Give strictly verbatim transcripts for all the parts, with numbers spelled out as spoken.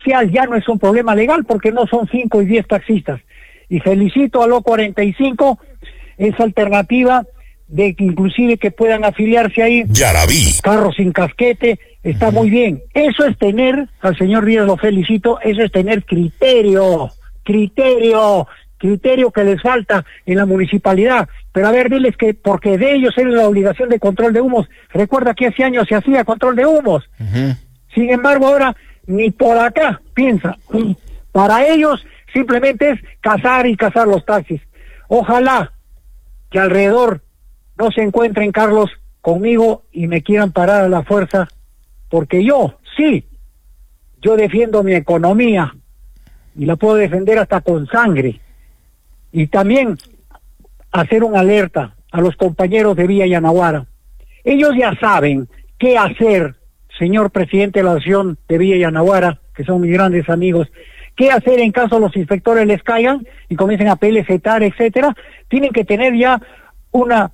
social, ya no es un problema legal porque no son cinco y diez taxistas. Y felicito a Lo cuarenta y cinco, esa alternativa de que inclusive que puedan afiliarse ahí. Ya la vi. Carros sin casquete, está uh-huh. muy bien. Eso es tener, al señor Díaz lo felicito, eso es tener criterio, criterio, criterio que les falta en la municipalidad. Pero a ver, diles que porque de ellos es la obligación de control de humos. Recuerda que hace años se hacía control de humos. Uh-huh. Sin embargo, ahora ni por acá piensa. Para ellos simplemente es cazar y cazar los taxis. Ojalá que alrededor no se encuentren, Carlos, conmigo y me quieran parar a la fuerza, porque yo, sí, yo defiendo mi economía y la puedo defender hasta con sangre. Y también hacer una alerta a los compañeros de Villa Yanaguara. Ellos ya saben qué hacer, señor presidente de la Asociación de Villa Yanaguara, que son mis grandes amigos, qué hacer en caso los inspectores les caigan y comiencen a pelecetar, etcétera. Tienen que tener ya una,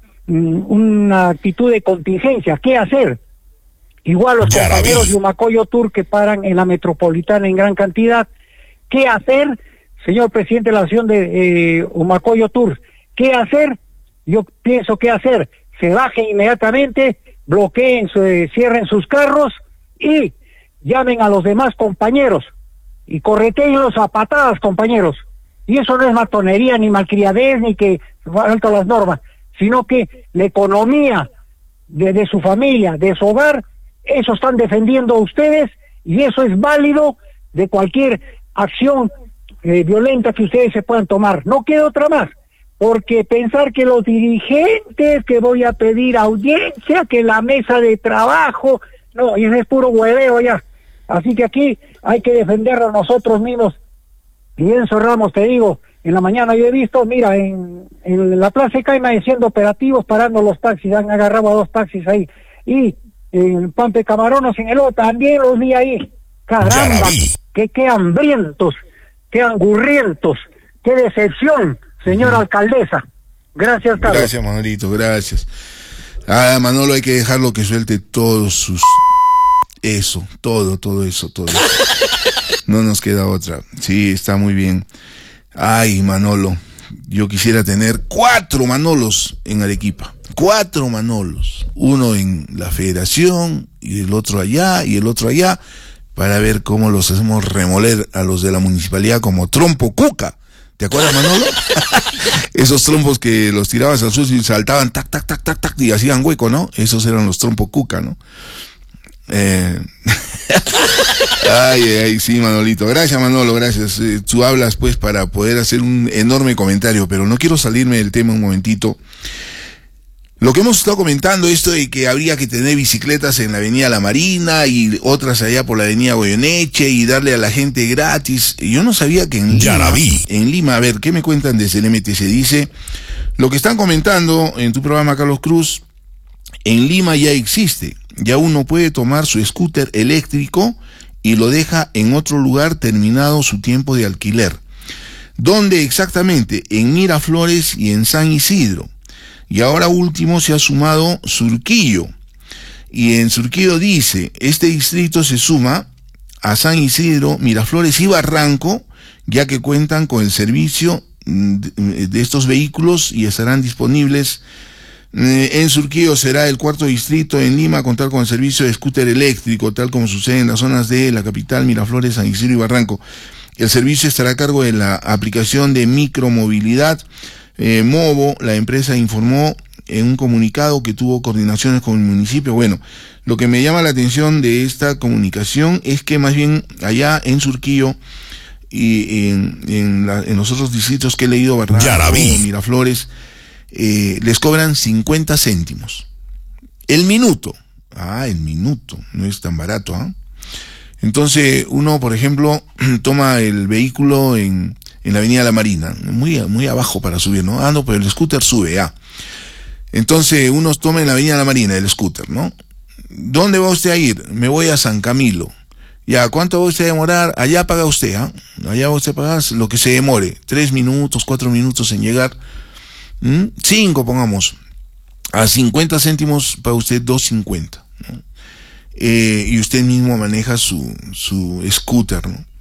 una actitud de contingencia. ¿Qué hacer? Igual los ya compañeros de Humacoyo Tour que paran en la metropolitana en gran cantidad. ¿Qué hacer, señor presidente de la Asociación de eh, Humacoyo Tour? ¿Qué hacer? Yo pienso qué hacer. Se bajen inmediatamente, bloqueen, su, eh, cierren sus carros y llamen a los demás compañeros y correteenlos a patadas, compañeros. Y eso no es matonería, ni malcriadez, ni que faltan las normas, sino que la economía de, de su familia, de su hogar, eso están defendiendo ustedes y eso es válido de cualquier acción eh, violenta que ustedes se puedan tomar. No queda otra más, porque pensar que los dirigentes, que voy a pedir audiencia, que la mesa de trabajo, no, y eso es puro hueveo ya. Así que aquí hay que defendernos nosotros mismos. Y Enzo Ramos, te digo, en la mañana yo he visto, mira, en, en la Plaza de Caima haciendo operativos, parando los taxis, han agarrado a dos taxis ahí. Y en Pampe Camarones, en el otro, también los vi ahí. Caramba, que qué hambrientos, qué angurrientos, qué decepción, señora alcaldesa. Gracias, Carlos. Gracias, Manolito, gracias. Ah, Manolo, hay que dejarlo que suelte todos sus... Eso, todo, todo eso, todo eso. No nos queda otra. Sí, está muy bien. Ay, Manolo, yo quisiera tener cuatro Manolos en Arequipa. Cuatro Manolos. Uno en la federación, y el otro allá, y el otro allá, para ver cómo los hacemos remoler a los de la municipalidad como trompo cuca. ¿Te acuerdas, Manolo? Esos trompos que los tirabas al suelo y saltaban, tac, tac, tac, tac, tac, y hacían hueco, ¿no? Esos eran los trompo cuca, ¿no? Eh... ay, ay, sí, Manolito. Gracias, Manolo, gracias. Eh, tú hablas, pues, para poder hacer un enorme comentario, pero no quiero salirme del tema un momentito. Lo que hemos estado comentando, esto de que habría que tener bicicletas en la avenida La Marina y otras allá por la avenida Goyeneche y darle a la gente gratis. Yo no sabía que en Lima, ya la vi. en Lima, a ver, ¿qué me cuentan desde el M T C? Dice, lo que están comentando en tu programa, Carlos Cruz, en Lima ya existe. Ya uno puede tomar su scooter eléctrico y lo deja en otro lugar terminado su tiempo de alquiler. ¿Dónde exactamente? En Miraflores y en San Isidro. Y ahora último se ha sumado Surquillo. Y en Surquillo dice, este distrito se suma a San Isidro, Miraflores y Barranco, ya que cuentan con el servicio de estos vehículos y estarán disponibles. En Surquillo será el cuarto distrito en Lima a contar con el servicio de scooter eléctrico, tal como sucede en las zonas de la capital, Miraflores, San Isidro y Barranco. El servicio estará a cargo de la aplicación de micromovilidad eh, Movo. La empresa informó en un comunicado que tuvo coordinaciones con el municipio. Bueno, lo que me llama la atención de esta comunicación es que más bien allá en Surquillo y en, en, la, en los otros distritos que he leído, Barranco, Miraflores, Eh, les cobran cincuenta céntimos el minuto. Ah, el minuto, no es tan barato, ¿eh? Entonces uno, por ejemplo, toma el vehículo en, en la avenida La Marina, muy, muy abajo para subir, ¿no? Ah, no, pero el scooter sube, ah. Entonces uno toma en la avenida La Marina el scooter, ¿no? ¿Dónde va usted a ir? Me voy a San Camilo. Ya, ¿cuánto va usted a demorar? Allá paga usted, ¿ah? ¿eh? Allá va usted a pagar lo que se demore, tres minutos, cuatro minutos en llegar. ¿Mm? Cinco, pongamos, a cincuenta céntimos para usted dos cincuenta, ¿no? Eh, y usted mismo maneja su, su scooter, ¿no?